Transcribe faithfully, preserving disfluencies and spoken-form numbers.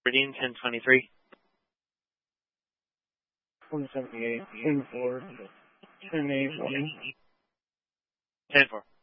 Meridian ten twenty-three. one seventy-eight, ten four, ten eight, one. ten four.